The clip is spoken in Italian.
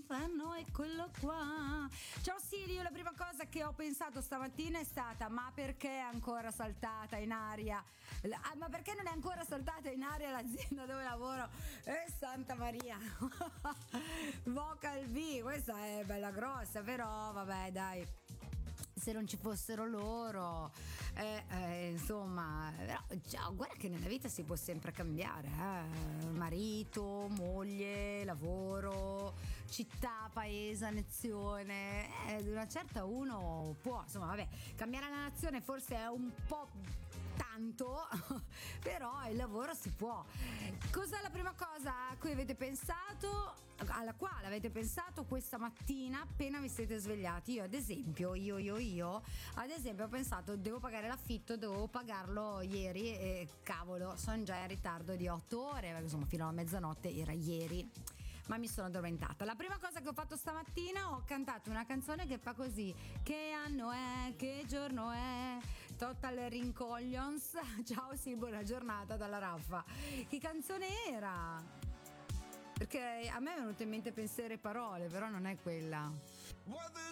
d'inferno, eccolo qua. Ciao Silvio, la prima cosa che ho pensato stamattina è stata: ma perché è ancora saltata in aria? Ma perché non è ancora saltata in aria l'azienda dove lavoro? Santa Maria. Vocal B, questa è bella grossa, però vabbè, dai, se non ci fossero loro, insomma, però, guarda che nella vita si può sempre cambiare, marito, moglie, lavoro, città, paese, nazione, ad una certa uno può, insomma, vabbè, cambiare la nazione forse è un po' tanto, però il lavoro si può. Cos'è la prima cosa a cui avete pensato, alla quale avete pensato questa mattina appena vi siete svegliati? Io ad esempio ad esempio ho pensato: devo pagare l'affitto, dovevo pagarlo ieri e cavolo, sono già in ritardo di 8 ore, perché insomma fino alla mezzanotte era ieri, ma mi sono addormentata. La prima cosa che ho fatto stamattina, ho cantato una canzone che fa così: che anno è, che giorno è, Total Rincoglions. Ciao sì, buona giornata dalla Raffa. Che canzone era? Perché a me è venuto in mente Pensiero e Parole, però non è quella.